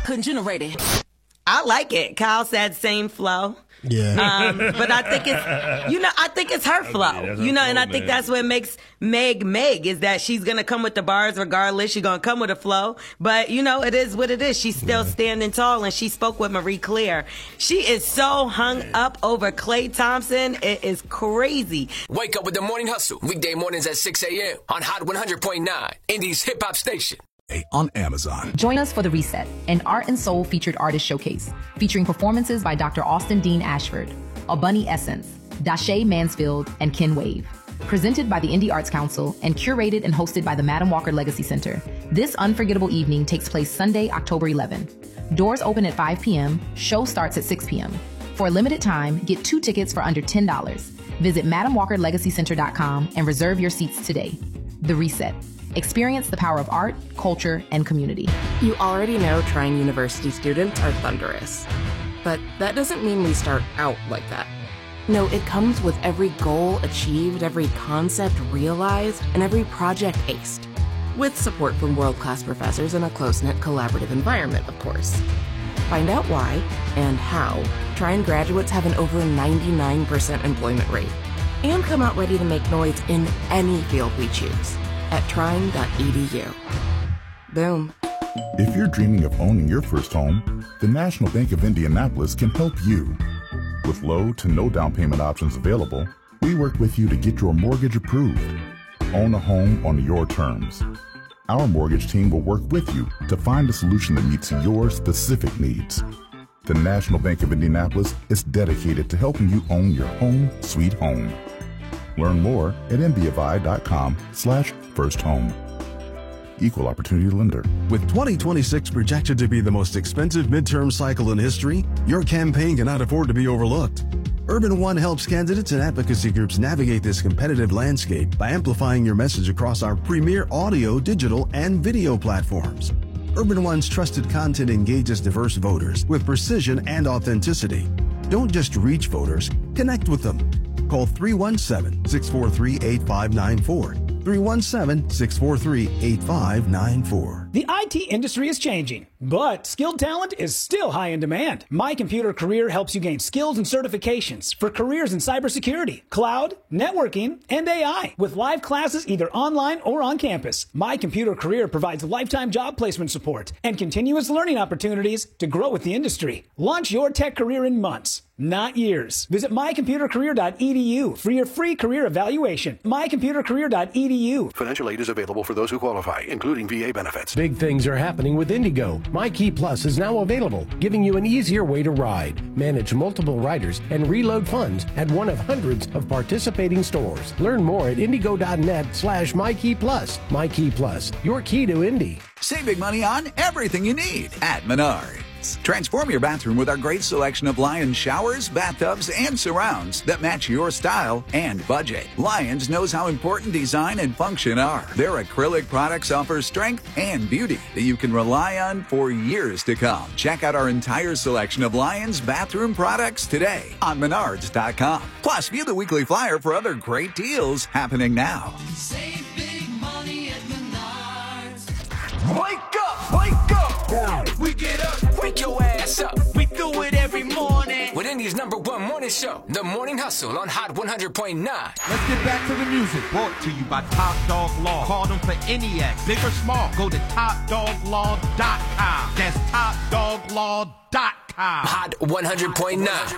couldn't generate it. I like it. Kyle said same flow. Yeah. But I think it's her flow, and I think that's what makes Meg, is that she's going to come with the bars regardless. She's going to come with a flow, but it is what it is. She's still standing tall, and she spoke with Marie Claire. She is so hung up over Klay Thompson. It is crazy. Wake up with the Morning Hustle, weekday mornings at 6 a.m. on Hot 100.9, Indy's hip hop station. On Amazon. Join us for The Reset, an Art and Soul featured artist showcase, featuring performances by Dr. Austin Dean Ashford, Albunny Essence, Dashay Mansfield, and Ken Wave. Presented by the Indie Arts Council and curated and hosted by the Madam Walker Legacy Center, this unforgettable evening takes place Sunday, October 11. Doors open at 5 p.m., show starts at 6 p.m. For a limited time, get 2 tickets for under $10. Visit MadamWalkerLegacyCenter.com and reserve your seats today. The Reset. Experience the power of art, culture, and community. You already know Trine University students are thunderous. But that doesn't mean we start out like that. No, it comes with every goal achieved, every concept realized, and every project aced. With support from world-class professors in a close-knit collaborative environment, of course. Find out why and how Trine graduates have an over 99% employment rate. And come out ready to make noise in any field we choose at trine.edu. Boom. If you're dreaming of owning your first home, the National Bank of Indianapolis can help you. With low to no down payment options available, we work with you to get your mortgage approved. Own a home on your terms. Our mortgage team will work with you to find a solution that meets your specific needs. The National Bank of Indianapolis is dedicated to helping you own your home sweet home. Learn more at nbfi.com/firsthome. Equal opportunity lender. With 2026 projected to be the most expensive midterm cycle in history, your campaign cannot afford to be overlooked. Urban One helps candidates and advocacy groups navigate this competitive landscape by amplifying your message across our premier audio, digital, and video platforms. Urban One's trusted content engages diverse voters with precision and authenticity. Don't just reach voters, connect with them. Call 317-643-8594. 317-643-8594. The IT industry is changing, but skilled talent is still high in demand. My Computer Career helps you gain skills and certifications for careers in cybersecurity, cloud, networking, and AI. With live classes either online or on campus, My Computer Career provides lifetime job placement support and continuous learning opportunities to grow with the industry. Launch your tech career in months, not years. Visit mycomputercareer.edu for your free career evaluation. mycomputercareer.edu. Financial aid is available for those who qualify, including VA benefits. Big things are happening with Indigo. My Key Plus is now available, giving you an easier way to ride, manage multiple riders, and reload funds at one of hundreds of participating stores. Learn more at indigo.net/MyKeyPlus. My Key Plus, your key to Indy. Save big money on everything you need at Menards. Transform your bathroom with our great selection of Lions showers, bathtubs, and surrounds that match your style and budget. Lions knows how important design and function are. Their acrylic products offer strength and beauty that you can rely on for years to come. Check out our entire selection of Lions bathroom products today on Menards.com. Plus, view the weekly flyer for other great deals happening now. Save big money at Menards. Wake up, wake up. We get up, wake your ass up. We do it every morning. With Indy's #1 morning show, The Morning Hustle on Hot 100.9. Let's get back to the music. Brought to you by Top Dog Law. Call them for any act, big or small. Go to TopDogLaw.com. That's TopDogLaw.com. Hot 100.9.